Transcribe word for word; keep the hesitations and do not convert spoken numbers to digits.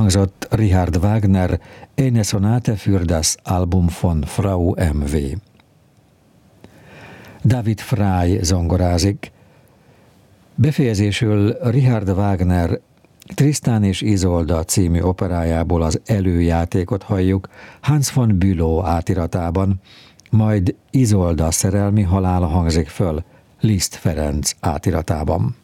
elhangzott Richard Wagner Eine Sonate für das Album von Frau em vé. David Frey zongorázik. Befejezésül Richard Wagner Tristan és Isolda című operájából az előjátékot halljuk Hans von Bülow átiratában, majd Isolda szerelmi halála hangzik föl Liszt Ferenc átiratában.